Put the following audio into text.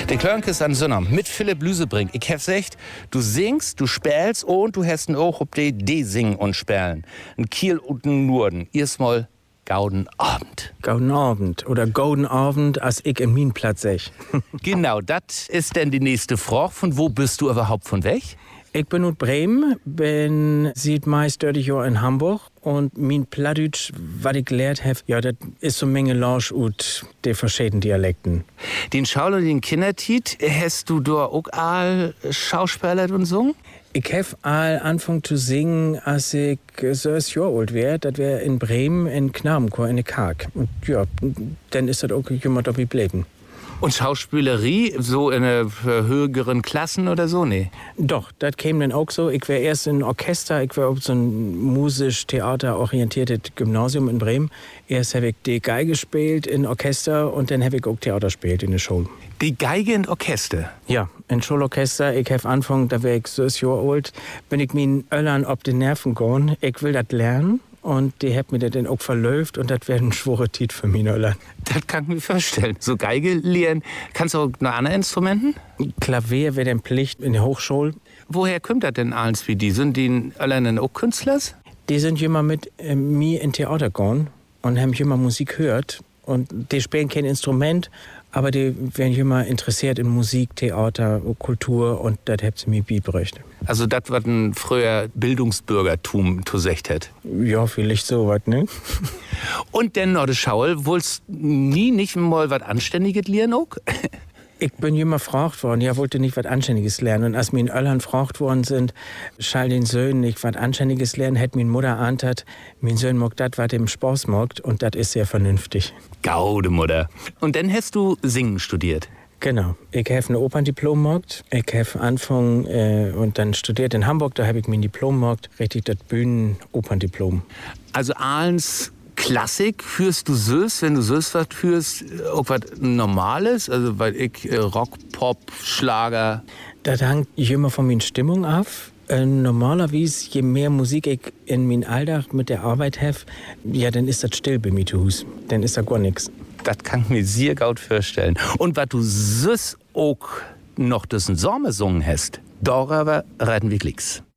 Der Klörnkes an Sonnam mit Philipp Lüsebrink. Ich hab gesagt, du singst, du spielst und du hast auch ob die singen und spielen. Ein Kiel und ein Norden. Erstmal Gauden Abend. Gauden Abend oder Golden Abend, als ich in min Platz sech. Genau, das ist denn die nächste Frage. Von wo bist du überhaupt von weg? Ich bin aus Bremen, bin seit meist 30 Jahre in Hamburg und mein Plattdeutsch, was ich gelernt habe, ja, das ist so eine Menge Lausch ut de verschiedenen Dialekten. Den Schaul und den Kindertiet, hast du da auch all Schauspieler und so? Ich habe all angefangen zu singen, als ich 6 Jahre alt wäre. Das wäre in Bremen in Knabenchor in der Karg. Und ja, dann ist das auch immer dabei geblieben. Und Schauspielerie, so in höheren Klassen oder so? Nee. Doch, das käme dann auch so. Ich wäre erst in Orchester, ich wäre auf so ein musisch-theater-orientiertes Gymnasium in Bremen. Erst habe ich die Geige gespielt in Orchester und dann habe ich auch Theater gespielt in der Schule. Die Geige in Orchester? Ja, in Schulorchester. Ich habe angefangen, da wäre ich 6 Jahre alt, bin ich meinen Öllern ob den Nerven gegangen. Ich will das lernen. Und die hat mir das dann auch verläuft und das wäre ein schwere Tit für mich. Das kann ich mir vorstellen. So Geige lernen. Kannst du auch noch andere Instrumenten? Klavier wäre dann Pflicht in der Hochschule. Woher kommt das denn alles wie die? Sind die alle auch Künstler? Die sind immer mit mir in Theater gegangen und haben immer Musik gehört. Und die spielen kein Instrument, aber die werden immer interessiert in Musik, Theater, Kultur und das hat sie mir beigebracht. Also das, was ein früher Bildungsbürgertum gesagt hat? Ja, vielleicht sowas, ne? Und denn noch de Schaul, wollt's nie nicht mal was Anständiges lernen auch? Ich bin immer gefragt worden, ja, wollte nicht was Anständiges lernen. Und als mir in Öllern gefragt worden sind, schall den Söhnen nicht was Anständiges lernen, hätte meine Mutter ahnt, mein Sohn mag das, was dem Spaß mag, und das ist sehr vernünftig. Gaude Mutter. Und dann hast du Singen studiert? Genau. Ich habe ein Operndiplom gemacht. Ich habe angefangen und dann studiert in Hamburg, da habe ich mein Diplom gemacht, richtig das Bühnen-Operndiplom. Also Ahlens Klassik führst du süß, wenn du süß was führst, auch was Normales, also weil ich Rock, Pop, Schlager. Das hängt immer von meiner Stimmung ab. Normalerweise, je mehr Musik ich in meinem Alltag mit der Arbeit habe, ja, dann ist das still bei mir zu Hause. Dann ist da gar nichts. Das kann ich mir sehr gut vorstellen. Und was du süß auch noch das Sommer gesungen hast, darüber reden wir gleich.